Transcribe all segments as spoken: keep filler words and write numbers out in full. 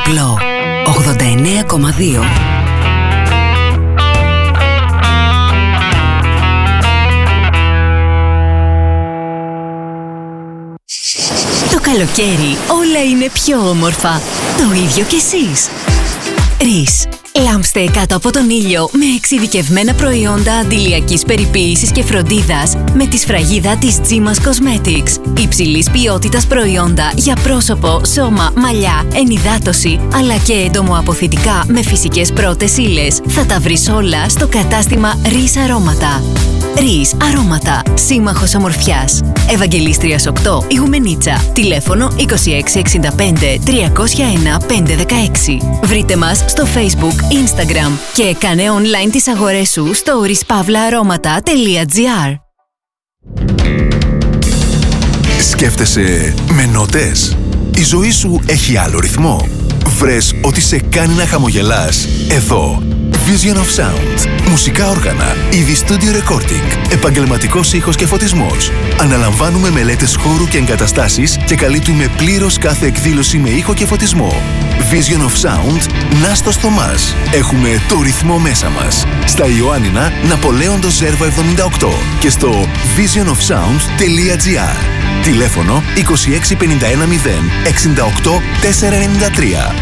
Διπλό ογδόντα εννέα κόμμα δύο. Το καλοκαίρι όλα είναι πιο όμορφα. Το ίδιο κι εσείς. Ρίς. Λάμψτε κάτω από τον ήλιο με εξειδικευμένα προϊόντα αντιλιακής περιποίησης και φροντίδας με τη σφραγίδα της Τζίμας Cosmetics. Υψηλής ποιότητας προϊόντα για πρόσωπο, σώμα, μαλλιά, ενυδάτωση αλλά και εντομοαποθητικά με φυσικές πρώτες ύλες. Θα τα βρεις όλα στο κατάστημα Ρίς Αρώματα. Ρίς Αρώματα. Σύμμαχος ομορφιάς. Ευαγγελίστριας οκτώ, Ιγουμενίτσα. Τηλέφωνο είκοσι έξι εξήντα πέντε τριακόσια ένα πεντακόσια δεκαέξι. Βρείτε μας στο Facebook, Instagram και κάνε online τις αγορές σου στο ρίς παύλα αρώματα τελεία τζι άρ. Σκέφτεσαι με νότες? Η ζωή σου έχει άλλο ρυθμό? Βρες ότι σε κάνει να χαμογελάς εδώ. Vision of Sound. Μουσικά όργανα, είδη studio recording, επαγγελματικός ήχος και φωτισμός. Αναλαμβάνουμε μελέτες χώρου και εγκαταστάσεις και καλύπτουμε πλήρως κάθε εκδήλωση με ήχο και φωτισμό. Vision of Sound, Νάστος Θωμάς. Έχουμε το ρυθμό μέσα μας. Στα Ιωάννινα, Ναπολέοντος Ζέρβα εβδομήντα οκτώ και στο vision of sound τελεία τζι άρ. Τηλέφωνο είκοσι έξι πενήντα ένα μηδέν εξήντα οκτώ τετρακόσια ενενήντα τρία.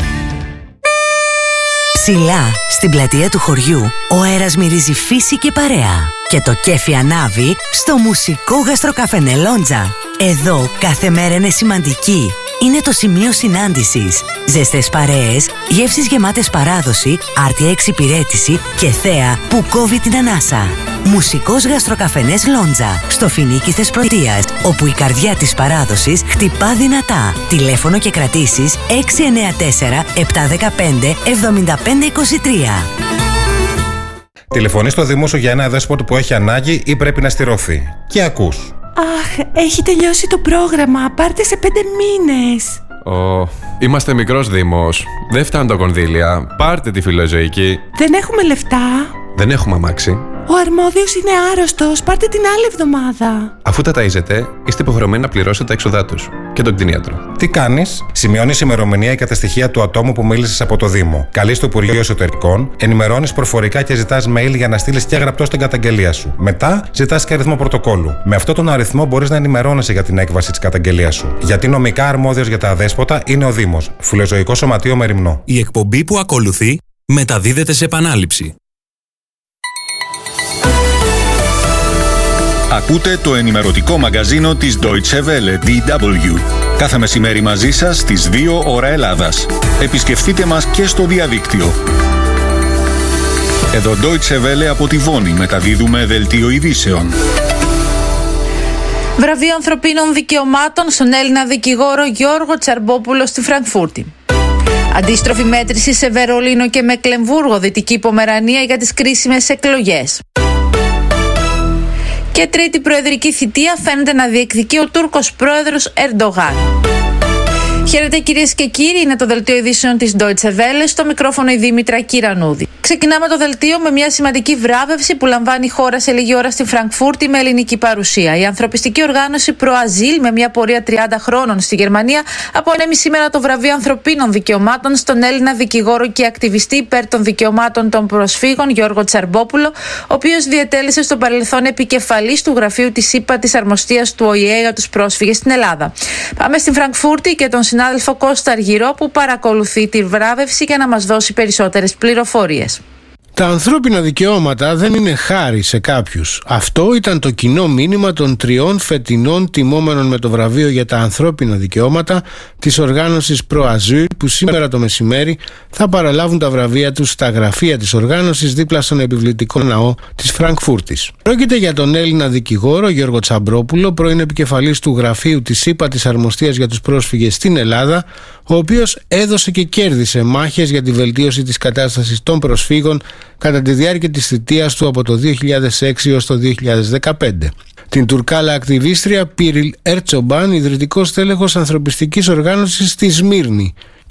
Ψηλά, στην πλατεία του χωριού, ο αέρας μυρίζει φύση και παρέα. Και το κέφι ανάβει στο μουσικό γαστροκαφενέ Λόντζα. Εδώ κάθε μέρα είναι σημαντική. Είναι το σημείο συνάντησης. Ζεστές παρέες, γεύσεις γεμάτες παράδοση, άρτια εξυπηρέτηση και θέα που κόβει την ανάσα. Μουσικός γαστροκαφενές Λόντζα, στο Φοινίκι Θεσπρωτείας, όπου η καρδιά της παράδοσης χτυπά δυνατά. Τηλέφωνο και κρατήσεις έξι εννέα τέσσερα επτά ένα πέντε εβδομήντα πέντε είκοσι τρία. Τηλεφωνείς στο Δήμο σου για ένα δέσποτο που έχει ανάγκη ή πρέπει να στηρωθεί. Και ακούς. Αχ, έχει τελειώσει το πρόγραμμα. Πάρτε σε πέντε μήνες. Ω, είμαστε μικρός Δήμος. Δεν φτάνουν τα κονδύλια. Πάρτε τη φιλοζωική. Δεν έχουμε λεφτά. Δεν έχουμε αμάξι. Ο αρμόδιος είναι άρρωστος. Πάρτε την άλλη εβδομάδα. Αφού τα ταΐζετε, είστε υποχρεωμένοι να πληρώσετε τα έξοδά τους και τον κτηνίατρο. Τι κάνεις? Σημειώνεις ημερομηνία και τα στοιχεία του ατόμου που μίλησες από το Δήμο. Καλείς το Υπουργείο Εσωτερικών, ενημερώνεις προφορικά και ζητάς mail για να στείλεις και γραπτό την καταγγελία σου. Μετά ζητάς και αριθμό πρωτοκόλλου. Με αυτόν τον αριθμό μπορείς να ενημερώνεσαι για την έκβαση της καταγγελίας σου. Γιατί νομικά αρμόδιος για τα αδέσποτα είναι ο Δήμος. Φιλοζωικό Σωματείο Μεριμνό. Η εκπομπή που ακολουθεί μεταδίδεται σε επανάληψη. Ακούτε το ενημερωτικό μαγκαζίνο της Deutsche Welle ντι ντάμπλιου. Κάθε μεσημέρι μαζί σας στις δύο ώρα Ελλάδας. Επισκεφτείτε μας και στο διαδίκτυο. Εδώ Deutsche Welle από τη Βόνη μεταδίδουμε δελτίο ειδήσεων. Βραβείο Ανθρωπίνων Δικαιωμάτων στον Έλληνα δικηγόρο Γιώργο Τσαρμπόπουλο στη Φραγκφούρτη. Αντίστροφη μέτρηση σε Βερολίνο και Μεκλεμβούργο, Δυτική Πομερανία για τις κρίσιμες εκλογές. Και τρίτη προεδρική θητεία φαίνεται να διεκδικεί ο Τούρκος πρόεδρος Ερντογάν. Χαίρετε κυρίες και κύριοι, είναι το δελτίο ειδήσεων της Deutsche Welle, στο μικρόφωνο η Δήμητρα Κυρανούδη. Ξεκινάμε το δελτίο με μια σημαντική βράβευση που λαμβάνει η χώρα σε λίγη ώρα στη Φραγκφούρτη με ελληνική παρουσία. Η ανθρωπιστική οργάνωση Προαζήλ, με μια πορεία τριάντα χρόνων στη Γερμανία, απονέμει σήμερα το βραβείο Ανθρωπίνων Δικαιωμάτων στον Έλληνα δικηγόρο και ακτιβιστή υπέρ των δικαιωμάτων των προσφύγων Γιώργο Τσαρμπόπουλο, ο οποίος διετέλεσε στο παρελθόν επικεφαλής του γραφείου της ΥΠΑ της Αρμοστίας του Ο Η Ε για τους πρόσφυγες στην Ελλάδα. Πάμε στην Φραγκφούρτη και τον συνάδελφο Κώστα Αργυρό που παρακολουθεί τη βράβευση για να μας δώσει περισσότερες πληροφορίες. Τα ανθρώπινα δικαιώματα δεν είναι χάρη σε κάποιους. Αυτό ήταν το κοινό μήνυμα των τριών φετινών τιμόμενων με το βραβείο για τα ανθρώπινα δικαιώματα της οργάνωσης Προαζήλ, που σήμερα το μεσημέρι θα παραλάβουν τα βραβεία τους στα γραφεία της οργάνωσης δίπλα στον επιβλητικό ναό της Φραγκφούρτης. Πρόκειται για τον Έλληνα δικηγόρο Γιώργο Τσαρμπόπουλο, πρώην επικεφαλής του γραφείου της ΥΠΑ της Αρμοστίας για τους πρόσφυγες στην Ελλάδα, ο οποίος έδωσε και κέρδισε μάχες για τη βελτίωση της κατάστασης των προσφύγων κατά τη διάρκεια της θητείας του από το δύο χιλιάδες έξι έως το δύο χιλιάδες δεκαπέντε. Την Τουρκάλα ακτιβίστρια Πίριλ Ερτσομπάν, ιδρυτικός τέλεχος ανθρωπιστικής οργάνωσης στη Σμύρνη,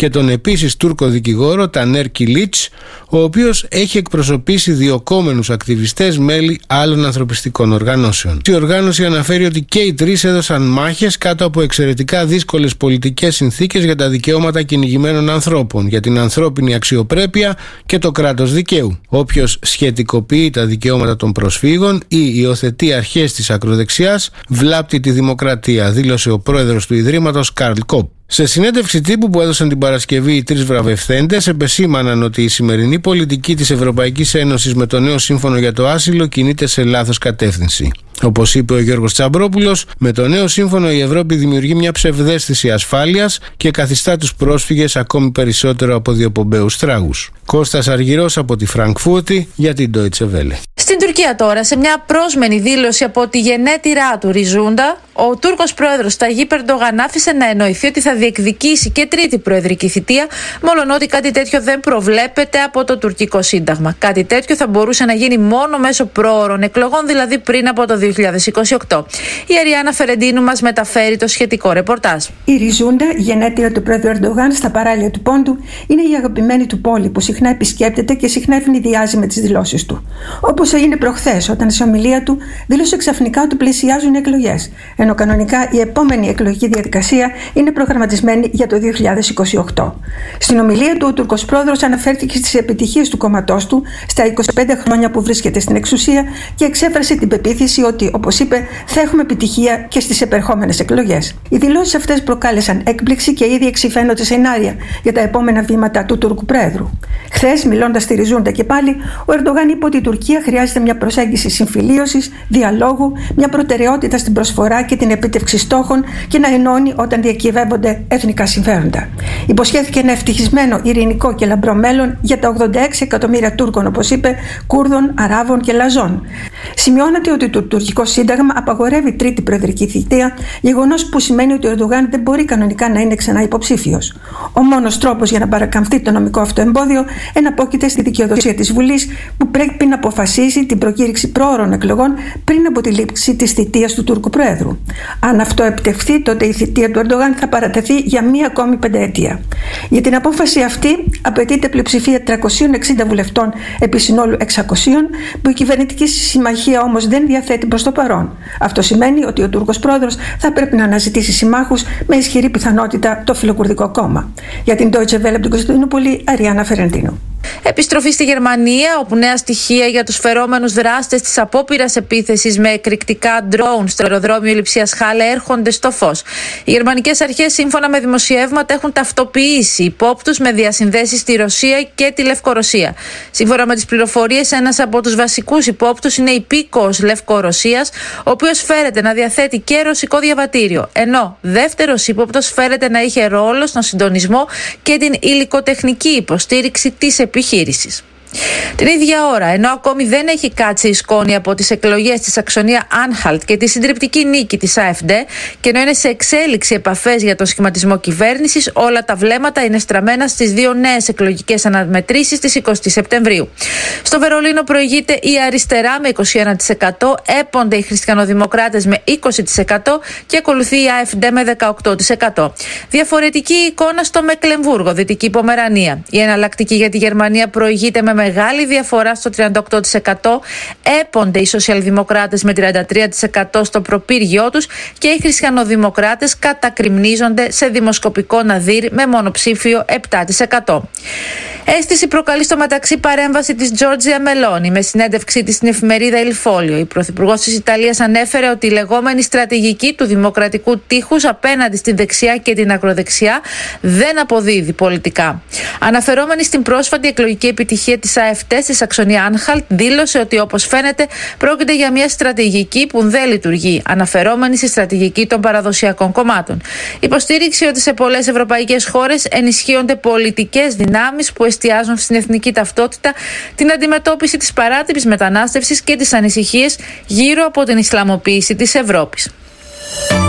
και τον επίσης Τούρκο δικηγόρο Τανέρ Κιλίτς, ο οποίος έχει εκπροσωπήσει διοκόμενους ακτιβιστές μέλη άλλων ανθρωπιστικών οργανώσεων. Η οργάνωση αναφέρει ότι και οι τρεις έδωσαν μάχες κάτω από εξαιρετικά δύσκολες πολιτικές συνθήκες για τα δικαιώματα κυνηγημένων ανθρώπων, για την ανθρώπινη αξιοπρέπεια και το κράτος δικαίου. Όποιος σχετικοποιεί τα δικαιώματα των προσφύγων ή υιοθετεί αρχές της ακροδεξιάς βλάπτει τη δημοκρατία, δήλωσε ο πρόεδρος του Ιδρύματος Καρλ Κόπ. Σε συνέντευξη τύπου που έδωσαν την Παρασκευή οι τρεις βραβευθέντες, επεσήμαναν ότι η σημερινή πολιτική της Ευρωπαϊκής Ένωσης με το νέο σύμφωνο για το άσυλο κινείται σε λάθος κατεύθυνση. Όπως είπε ο Γιώργος Τσαμπρόπουλος, με το νέο σύμφωνο η Ευρώπη δημιουργεί μια ψευδαίσθηση ασφάλειας και καθιστά τους πρόσφυγες ακόμη περισσότερο από διοπομπαίους τράγους. Κώστας Αργυρός από τη Φραγκφούρτη για την Deutsche Welle. Στην Τουρκία τώρα, σε μια πρόσμενη δήλωση από τη γενέτειρά του Ριζούντα, ο Τούρκος πρόεδρος Ταγίπ Ερντογάν άφησε να εννοηθεί ότι θα διεκδικήσει και τρίτη προεδρική θητεία, μόλον ότι κάτι τέτοιο δεν προβλέπεται από το τουρκικό σύνταγμα. Κάτι τέτοιο θα μπορούσε να γίνει μόνο μέσω προώρων εκλογών, δηλαδή πριν από το δύο χιλιάδες είκοσι οκτώ. Η Αριάννα Φερεντίνου μας μεταφέρει το σχετικό ρεπορτάζ. Η Ριζούντα, γενέτειρα του πρόεδρου Ερντογάν στα παράλια του Πόντου, είναι η αγαπημένη του πόλη που συχνά επισκέπτεται και συχνά ευνηδιάζει με τις δηλώσεις του. Όπως έγινε προχθές, όταν σε ομιλία του δήλωσε ξαφνικά ότι πλησιάζουν οι εκλογές, ενώ κανονικά η επόμενη εκλογική διαδικασία είναι προγραμματισμένη για το δύο χιλιάδες είκοσι οκτώ. Στην ομιλία του, ο Τούρκος πρόεδρος αναφέρθηκε στις επιτυχίες του κόμματός του στα είκοσι πέντε χρόνια που βρίσκεται στην εξουσία και εξέφρασε την πεποίθηση ότι, όπως είπε, θα έχουμε επιτυχία και στις επερχόμενες εκλογές. Οι δηλώσεις αυτές προκάλεσαν έκπληξη και ήδη εξυφαίνονται σενάρια για τα επόμενα βήματα του Τούρκου πρόεδρου. Χθες, μιλώντας στη Ριζούντα και πάλι, ο Ερντογάν είπε ότι η Τουρκία χρειάζεται μια προσέγγιση συμφιλίωσης, διαλόγου, μια προτεραιότητα στην προσφορά και την επίτευξη στόχων και να ενώνει όταν διακυβεύονται εθνικά συμφέροντα. Υποσχέθηκε ένα ευτυχισμένο, ειρηνικό και λαμπρό μέλλον για τα ογδόντα έξι εκατομμύρια Τούρκων, όπως είπε, Κούρδων, Αράβων και Λαζών. Σημειώνεται ότι το τουρκικό σύνταγμα απαγορεύει τρίτη προεδρική θητεία, γεγονός που σημαίνει ότι ο Ερντογάν δεν μπορεί κανονικά να είναι ξανά υποψήφιος. Ο μόνος τρόπος για να παρακαμφθεί το νομικό αυτό εμπόδιο εναπόκειται στη δικαιοδοσία της Βουλής, που πρέπει να αποφασίσει την προκήρυξη προώρων εκλογών πριν από τη λήξη της θητείας του Τούρκου Προέδρου. Αν αυτό επιτευχθεί, τότε η θητεία του Ερντογάν θα παρατεθεί για μία ακόμη πενταετία. Για την απόφαση αυτή απαιτείται πλειοψηφία τριακοσίων εξήντα βουλευτών επί συνόλου εξακοσίων, που η κυβερνητική συμμαχία όμως δεν διαθέτει προς το παρόν. Αυτό σημαίνει ότι ο Τούρκος πρόεδρος θα πρέπει να αναζητήσει συμμάχους, με ισχυρή πιθανότητα το Φιλοκουρδικό κόμμα. Για την Deutsche Welle από την Κωνσταντινούπολη, Αριάννα Φερεντίνου. Επιστροφή στη Γερμανία, όπου νέα στοιχεία για τους φερόμενους δράστες της απόπειρας επίθεσης με εκρηκτικά ντρόουν στο αεροδρόμιο Λειψίας Χάλε έρχονται στο φως. Οι γερμανικές αρχές, σύμφωνα με δημοσιεύματα, έχουν ταυτοποιήσει υπόπτους με διασυνδέσεις στη Ρωσία και τη Λευκορωσία. Σύμφωνα με τις πληροφορίες, ένας από τους βασικούς υπόπτους είναι υπήκοος Λευκορωσίας, ο οποίος φέρεται να διαθέτει και ρωσικό διαβατήριο, ενώ δεύτερος υπόπτος φέρεται να είχε ρόλο στον συντονισμό και την υλικοτεχνική υποστήριξη της επιχείρησης. Την ίδια ώρα, ενώ ακόμη δεν έχει κάτσει η σκόνη από τις εκλογές στη Σαξονία Άνχαλτ και τη συντριπτική νίκη της AfD, και ενώ είναι σε εξέλιξη επαφές για τον σχηματισμό κυβέρνησης, όλα τα βλέμματα είναι στραμμένα στις δύο νέες εκλογικές αναμετρήσεις της εικοστή Σεπτεμβρίου. Στο Βερολίνο προηγείται η αριστερά με είκοσι ένα τοις εκατό, έπονται οι χριστιανοδημοκράτες με είκοσι τοις εκατό και ακολουθεί η AfD με δεκαοκτώ τοις εκατό. Διαφορετική εικόνα στο Μεκλεμβούργο, Δυτική Πομερανία. Η εναλλακτική για τη Γερμανία προηγείται με μεγάλη διαφορά στο τριάντα οκτώ τοις εκατό, έπονται οι σοσιαλδημοκράτες με τριάντα τρία τοις εκατό στο προπύργιό τους και οι χριστιανοδημοκράτες κατακριμνίζονται σε δημοσκοπικό ναδύρ με μονοψήφιο επτά τοις εκατό. Αίσθηση προκαλεί στο μεταξύ παρέμβαση της Τζόρτζια Μελόνι με συνέντευξή της στην εφημερίδα Il Foglio. Η πρωθυπουργός της Ιταλίας ανέφερε ότι η λεγόμενη στρατηγική του δημοκρατικού τείχους απέναντι στην δεξιά και την ακροδεξιά δεν αποδίδει πολιτικά. Αναφερόμενη στην πρόσφατη εκλογική επιτυχία της AfD στη Σαξονία Άνχαλτ, δήλωσε ότι όπως φαίνεται πρόκειται για μια στρατηγική που δεν λειτουργεί, αναφερόμενη στη στρατηγική των παραδοσιακών κομμάτων. Υποστήριξε ότι σε πολλές ευρωπαϊκές χώρες ενισχύονται πολιτικές δυνάμεις που εστιάζουν στην εθνική ταυτότητα, την αντιμετώπιση της παράτυπης μετανάστευσης και τις ανησυχίες γύρω από την Ισλαμοποίηση της Ευρώπης.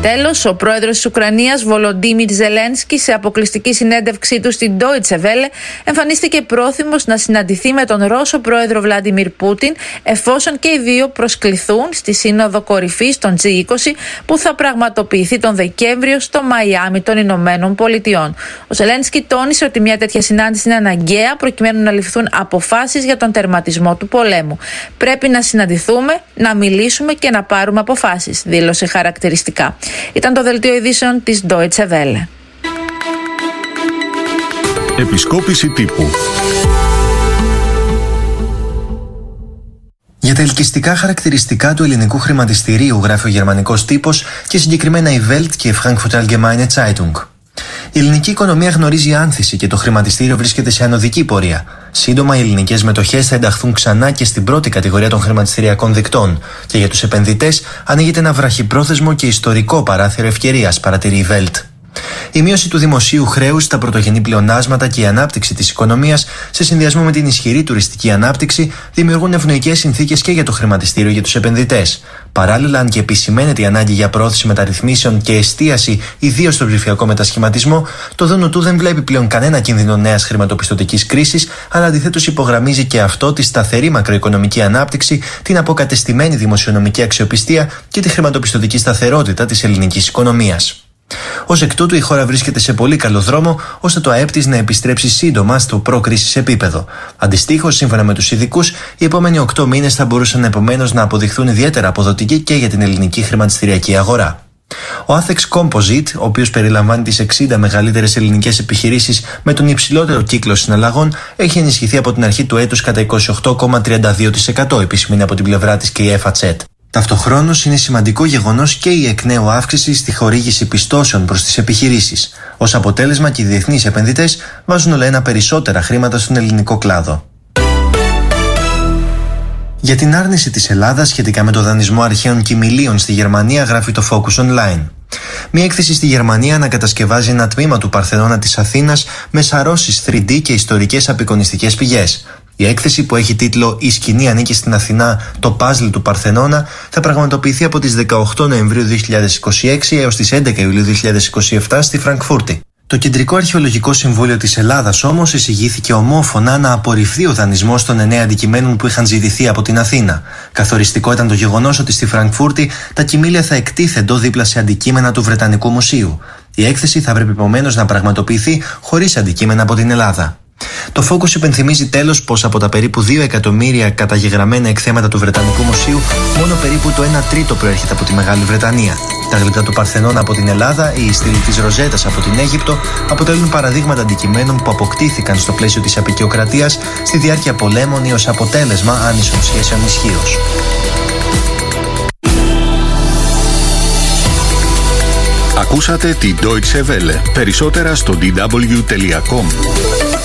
Τέλος, ο πρόεδρος της Ουκρανίας, Βολοντίμιρ Ζελένσκι, σε αποκλειστική συνέντευξή του στην Deutsche Welle, εμφανίστηκε πρόθυμος να συναντηθεί με τον Ρώσο πρόεδρο Βλάντιμιρ Πούτιν, εφόσον και οι δύο προσκληθούν στη Σύνοδο Κορυφής των τζι είκοσι που θα πραγματοποιηθεί τον Δεκέμβριο στο Μαϊάμι των Ηνωμένων Πολιτειών. Ο Ζελένσκι τόνισε ότι μια τέτοια συνάντηση είναι αναγκαία προκειμένου να ληφθούν αποφάσεις για τον τερματισμό του πολέμου. Πρέπει να συναντηθούμε, να μιλήσουμε και να πάρουμε αποφάσεις, δήλωσε χαρακτηριστικά. Ήταν το δελτίο ειδήσεων της Deutsche Welle. Επισκόπηση τύπου. Για τα ελκυστικά χαρακτηριστικά του ελληνικού χρηματιστηρίου γράφει ο γερμανικός τύπος και συγκεκριμένα η Welt και η Frankfurter Allgemeine Zeitung. Η ελληνική οικονομία γνωρίζει άνθηση και το χρηματιστήριο βρίσκεται σε ανωδική πορεία. Σύντομα, οι ελληνικές μετοχές θα ενταχθούν ξανά και στην πρώτη κατηγορία των χρηματιστηριακών δικτών. Και για τους επενδυτές ανοίγεται ένα βραχυπρόθεσμο και ιστορικό παράθυρο ευκαιρίας, παρατηρεί η Welt. Η μείωση του δημοσίου χρέους, τα πρωτογενή πλεονάσματα και η ανάπτυξη της οικονομίας, σε συνδυασμό με την ισχυρή τουριστική ανάπτυξη, δημιουργούν ευνοϊκές συνθήκες και για το χρηματιστήριο για τους επενδυτές. Παράλληλα, αν και επισημαίνεται η ανάγκη για πρόθεση μεταρρυθμίσεων και εστίαση, ιδίως στον ψηφιακό μετασχηματισμό, το ΔΝΤ δεν βλέπει πλέον κανένα κίνδυνο νέας χρηματοπιστωτικής κρίσης, αλλά αντιθέτως υπογραμμίζει και αυτό τη σταθερή μακροοικονομική ανάπτυξη, την αποκατεστημένη δημοσιονομική αξιοπιστία και τη χρηματοπιστωτική σταθερότητα της ελληνικής οικονομίας. Ως εκ τούτου, η χώρα βρίσκεται σε πολύ καλό δρόμο ώστε το ΑΕΠ της να επιστρέψει σύντομα στο προ-κρίσης επίπεδο. Αντιστοίχως, σύμφωνα με τους ειδικούς, οι επόμενοι οκτώ μήνες θα μπορούσαν επομένως να αποδειχθούν ιδιαίτερα αποδοτικοί και για την ελληνική χρηματιστηριακή αγορά. Ο Athex Composite, ο οποίος περιλαμβάνει τις εξήντα μεγαλύτερες ελληνικές επιχειρήσεις με τον υψηλότερο κύκλο συναλλαγών, έχει ενισχυθεί από την αρχή του έτους κατά είκοσι οκτώ κόμμα τριάντα δύο τοις εκατό, επισημαίνει από την πλευρά της και η ΕΦΑΤΣΕΤ. Ταυτοχρόνως, είναι σημαντικό γεγονός και η εκ νέου αύξηση στη χορήγηση πιστώσεων προς τις επιχειρήσεις. Ως αποτέλεσμα, και οι διεθνείς επενδυτές βάζουν όλο ένα περισσότερα χρήματα στον ελληνικό κλάδο. Για την άρνηση της Ελλάδας σχετικά με το δανεισμό αρχαίων κοιμηλίων στη Γερμανία, γράφει το Focus Online. Μια έκθεση στη Γερμανία ανακατασκευάζει ένα τμήμα του Παρθενώνα της Αθήνας με σαρώσεις θρι ντι και ιστορικές απεικονιστικές πηγές. Η έκθεση, που έχει τίτλο «Η σκηνή ανήκει στην Αθηνά, το παζλ του Παρθενώνα», θα πραγματοποιηθεί από τις δεκαοκτώ Νοεμβρίου δύο χιλιάδες είκοσι έξι έως τις έντεκα Ιουλίου δύο χιλιάδες είκοσι επτά στη Φραγκφούρτη. Το Κεντρικό Αρχαιολογικό Συμβούλιο της Ελλάδας όμως εισηγήθηκε ομόφωνα να απορριφθεί ο δανεισμός των εννέα αντικειμένων που είχαν ζητηθεί από την Αθήνα. Καθοριστικό ήταν το γεγονός ότι στη Φραγκφούρτη τα κοιμήλια θα εκτίθεντο δίπλα σε αντικείμενα του Βρετανικού Μουσείου. Η έκθεση θα πρέπει επομένως να πραγματοποιηθεί χωρίς αντικείμενα από την Ελλάδα. Το Focus υπενθυμίζει τέλος πως από τα περίπου δύο εκατομμύρια καταγεγραμμένα εκθέματα του Βρετανικού Μουσείου, μόνο περίπου το ένα τρίτο προέρχεται από τη Μεγάλη Βρετανία. Τα γλυπτά του Παρθενώνα από την Ελλάδα ή η στήλη της Ροζέτας από την Αίγυπτο αποτελούν παραδείγματα αντικειμένων που αποκτήθηκαν στο πλαίσιο της αποικιοκρατίας στη διάρκεια πολέμων ή ως αποτέλεσμα άνισων σχέσεων ισχύως. Ακούσατε τη Deutsche Welle. Περισσότερα στο ντι ντάμπλιου τελεία κομ.